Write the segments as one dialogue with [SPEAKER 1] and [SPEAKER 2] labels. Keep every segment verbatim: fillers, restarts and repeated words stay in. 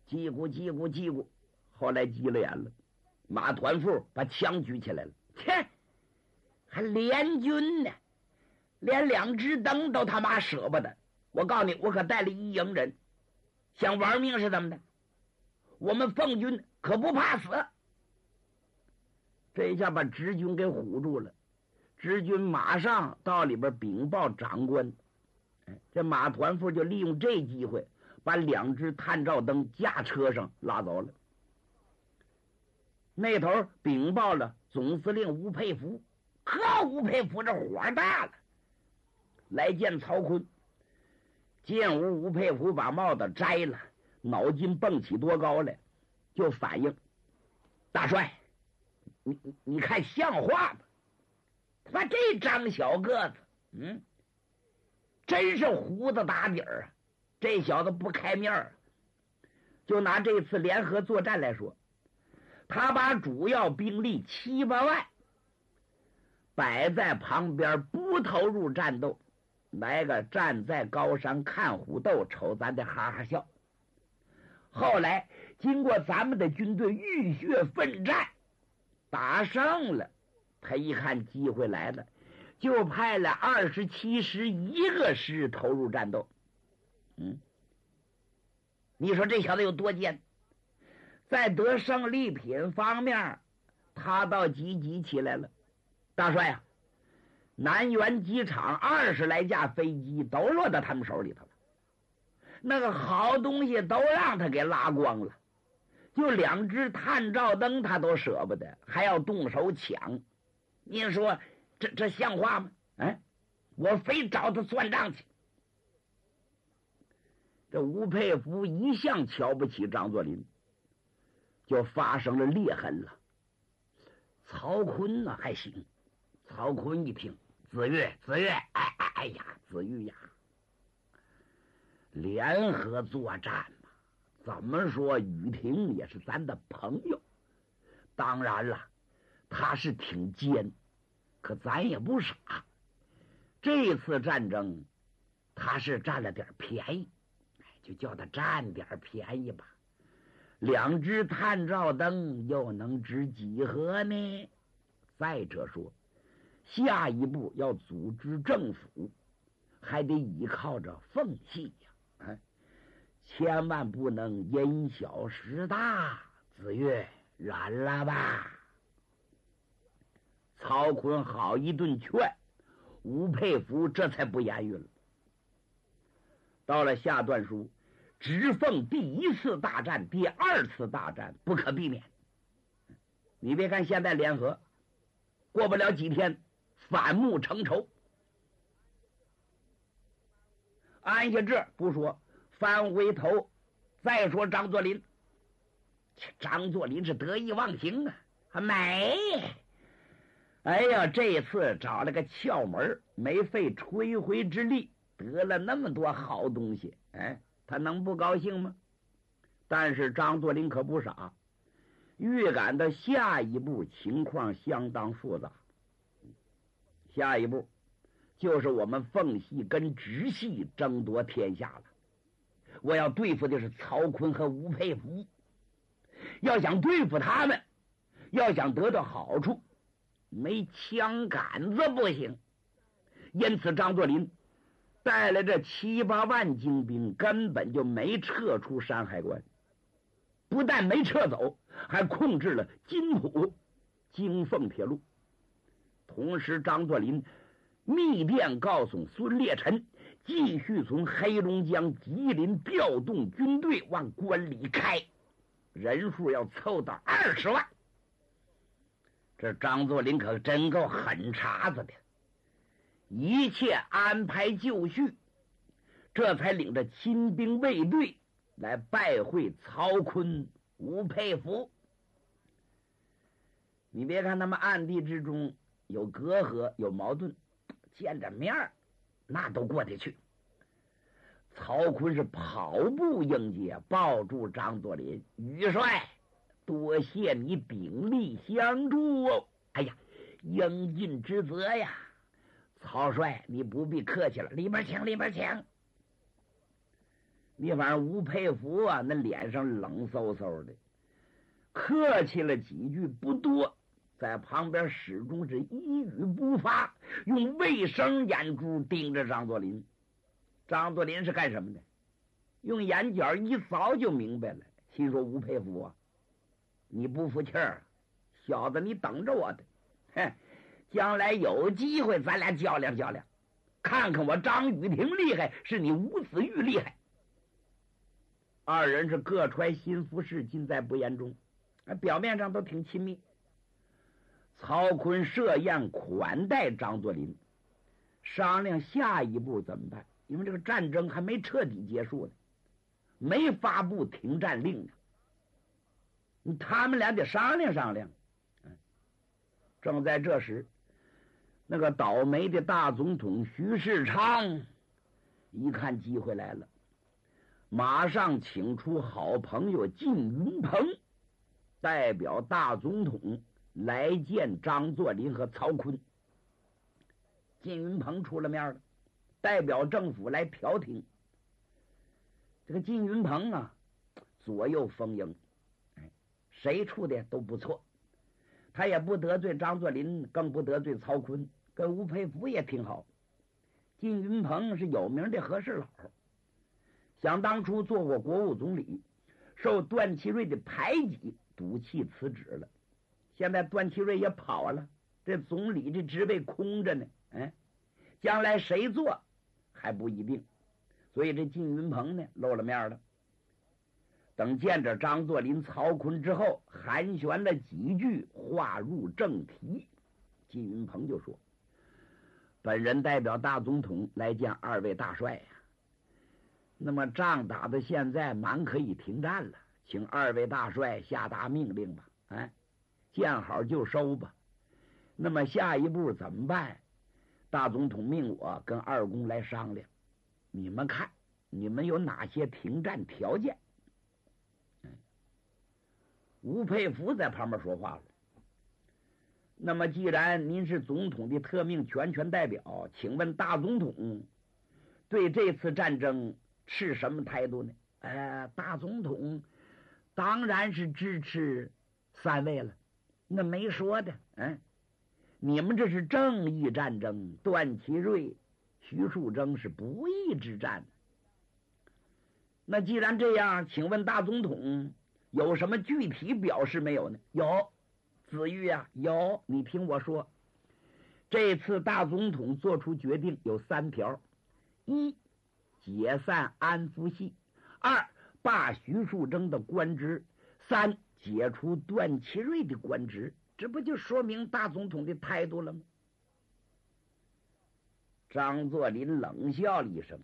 [SPEAKER 1] 叽咕叽咕叽咕，后来急了眼了，马团副把枪举起来了，切，还联军呢，连两只灯都他妈舍不得。我告诉你，我可带了一营人，想玩命是怎么的？我们奉军可不怕死。这一下把直军给唬住了，直军马上到里边禀报长官。哎，这马团副就利用这机会，把两只探照灯架车上拉走了。那头禀报了总司令吴佩孚，呵，吴佩孚这火大了，来见曹锟。见吴吴佩孚把帽子摘了，脑筋蹦起多高来，就反映：大帅，你你你看像话吗？他妈这张小个子，嗯，真是胡子打底儿啊！这小子不开面儿。就拿这次联合作战来说，他把主要兵力七八万摆在旁边，不投入战斗，来个站在高山看虎斗，瞅咱的哈哈笑。后来经过咱们的军队浴血奋战，打胜了，他一看机会来了，就派了二十七师一个师投入战斗。嗯，你说这小子有多奸？在得胜利品方面，他倒积极起来了。大帅啊，南苑机场二十来架飞机都落到他们手里头了，那个好东西都让他给拉光了，就两只探照灯他都舍不得，还要动手抢。你说这这像话吗？哎，我非找他算账去。这吴佩孚一向瞧不起张作霖，就发生了裂痕了。曹锟呢还行，曹锟一听，子玉子玉，哎哎哎呀，子玉呀，联合作战嘛，怎么说雨婷也是咱的朋友，当然了，他是挺奸，可咱也不傻。这次战争他是占了点便宜，就叫他占点便宜吧。两只探照灯又能值几何呢？再者说，下一步要组织政府，还得依靠着奉系呀、啊，哎，千万不能因小失大。子越，染了吧！曹锟好一顿劝，吴佩孚这才不言语了。到了下段书，直奉第一次大战、第二次大战不可避免。你别看现在联合，过不了几天反目成仇。安下这不说，翻回头再说张作霖。张作霖是得意忘形啊，还美。哎呀，这次找了个窍门，没费吹灰之力，得了那么多好东西，哎，他能不高兴吗？但是张作霖可不傻，预感到下一步情况相当复杂。下一步就是我们奉系跟直系争夺天下了。我要对付的是曹锟和吴佩孚，要想对付他们，要想得到好处，没枪杆子不行。因此张作霖带来这七八万精兵，根本就没撤出山海关，不但没撤走，还控制了津浦、京凤铁路。同时张作霖密电告诉孙烈臣，继续从黑龙江、吉林调动军队往关里开，人数要凑到二十万。这张作霖可真够狠茬子的，一切安排就绪，这才领着亲兵卫队来拜会曹锟、吴佩孚。你别看他们暗地之中有隔阂、有矛盾，见着面儿那都过得去。曹锟是跑步迎接，抱住张作霖：“余帅，多谢你鼎力相助哦！哎呀，应尽之责呀！曹帅，你不必客气了，里边请，里边请。” 你反正吴佩孚啊，那脸上冷飕飕的，客气了几句不多，在旁边始终是一语不发，用卫生眼珠盯着张作霖。张作霖是干什么的？用眼角一扫就明白了，心说吴佩孚啊，你不服气儿，小子你等着我的，嘿，将来有机会咱俩较量较量，看看我张雨婷厉害，是你吴子玉厉害。二人是各揣心腹事，尽在不言中，表面上都挺亲密。曹锟设宴款待张作霖，商量下一步怎么办，因为这个战争还没彻底结束呢，没发布停战令呢，他们俩得商量商量。正在这时，那个倒霉的大总统徐世昌一看机会来了，马上请出好朋友靳云鹏，代表大总统来见张作霖和曹锟。靳云鹏出了面了，代表政府来调停。这个靳云鹏啊，左右逢迎，谁处的都不错，他也不得罪张作霖，更不得罪曹锟，跟吴佩孚也挺好。靳云鹏是有名的和事佬，想当初做过国务总理，受段祺瑞的排挤，赌气辞职了。现在段祺瑞也跑了，这总理这职位空着呢，哎，将来谁做还不一定，所以这靳云鹏呢露了面了。等见着张作霖、曹锟之后，寒暄了几句，话入正题。靳云鹏就说：“本人代表大总统来见二位大帅呀、啊。那么仗打到现在，满可以停战了，请二位大帅下达命令吧。哎，见好就收吧。那么下一步怎么办？大总统命我跟二公来商量，你们看，你们有哪些停战条件？”吴佩孚在旁边说话了：“那么既然您是总统的特命全权代表，请问大总统对这次战争持什么态度呢？”呃，大总统当然是支持三位了，那没说的。嗯，你们这是正义战争，段祺瑞、徐树铮是不义之战。那既然这样，请问大总统有什么具体表示没有呢？有，子玉啊，有。你听我说，这次大总统做出决定有三条：一，解散安福系；二，罢徐树铮的官职；三，解除段祺瑞的官职。这不就说明大总统的态度了吗？张作霖冷笑了一声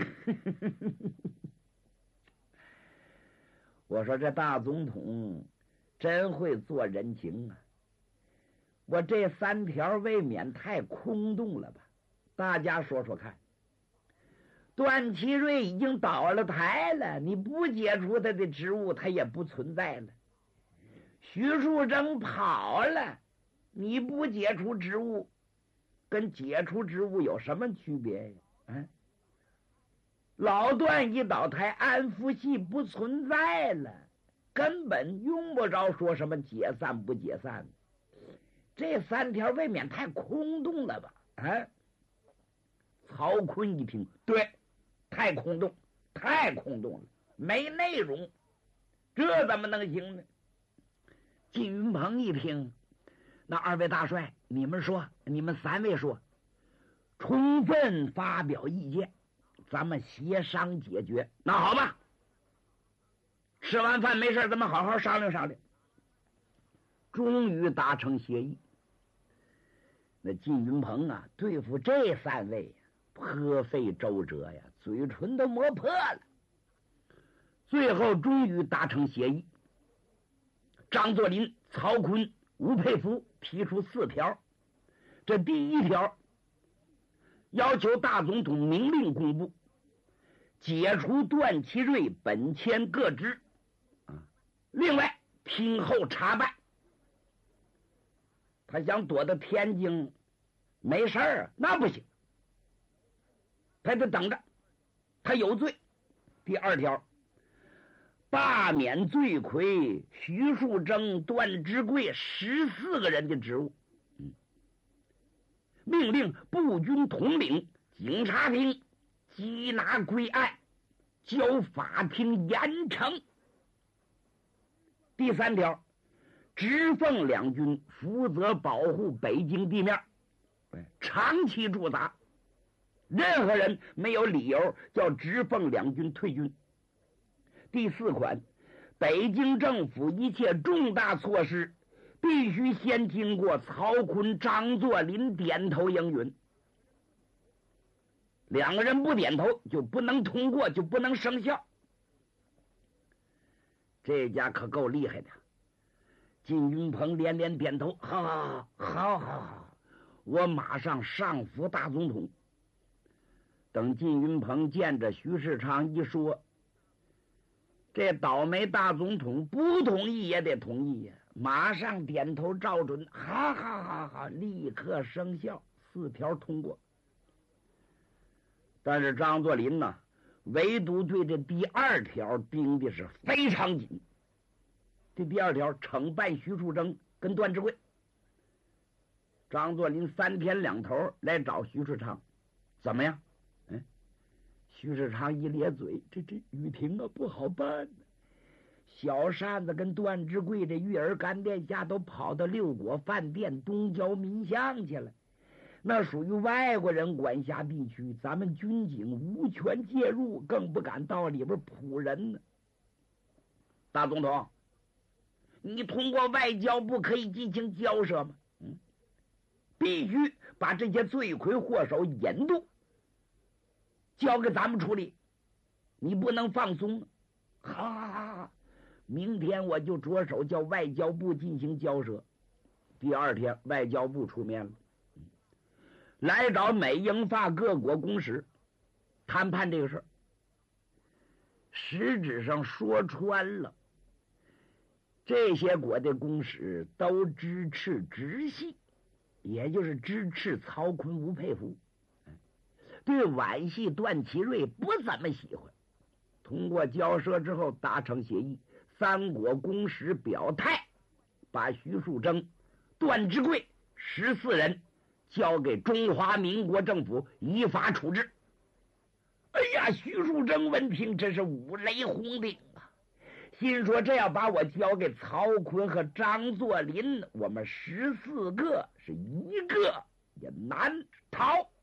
[SPEAKER 1] 我说这大总统真会做人情啊！我这三条未免太空洞了吧？大家说说看。段祺瑞已经倒了台了，你不解除他的职务，他也不存在了。徐树铮跑了，你不解除职务，跟解除职务有什么区别呀？嗯。老段一倒台，安福系不存在了，根本用不着说什么解散不解散。这三条未免太空洞了吧？啊！曹锟一听，对，太空洞，太空洞了，没内容，这怎么能行呢？靳云鹏一听，那二位大帅，你们说，你们三位说，充分发表意见，咱们协商解决。那好吧，吃完饭没事，咱们好好商量商量。终于达成协议。那靳云鹏啊，对付这三位颇费周折呀，嘴唇都磨破了。最后终于达成协议。张作霖、曹锟、吴佩孚提出四条。这第一条，要求大总统明令公布，解除段祺瑞本迁各职，另外听候查办。他想躲到天津没事儿，那不行，他得等着，他有罪。 第二条，罢免罪魁徐树铮、段芝贵十四个人的职务，嗯，命令步军统领警察厅缉拿归案，交法庭严惩。第三条，直奉两军负责保护北京地面，长期驻扎，任何人没有理由叫直奉两军退军。第四款，北京政府一切重大措施必须先经过曹锟、张作霖点头应允，两个人不点头就不能通过，就不能生效。这家可够厉害的。靳云鹏连连点头，好好好好好，我马上上府大总统。等靳云鹏见着徐世昌一说，这倒霉大总统不同意也得同意呀，马上点头照准，好好好好，立刻生效，四条通过。但是张作霖呢，唯独对这第二条盯的是非常紧。这第二条，惩办徐树铮跟段芝贵。张作霖三天两头来找徐世昌，怎么样？嗯，徐世昌一咧嘴，这这雨婷啊不好办呢。小扇子跟段芝贵这育儿干殿下都跑到六果饭店东郊民巷去了，那属于外国人管辖地区，咱们军警无权介入，更不敢到里边扑人呢。大总统，你通过外交部可以进行交涉吗？嗯，必须把这些罪魁祸首引渡交给咱们处理，你不能放松。好好好好，明天我就着手叫外交部进行交涉。第二天，外交部出面了，来找美英法各国公使谈判这个事儿。实质上说穿了，这些国的公使都支持直系，也就是支持曹锟、吴佩孚，对皖系段祺瑞不怎么喜欢。通过交涉之后达成协议，三国公使表态，把徐树铮、段芝贵十四人交给中华民国政府依法处置。哎呀，徐树铮闻听真是五雷轰顶啊，心说这要把我交给曹锟和张作霖，我们十四个是一个也难逃。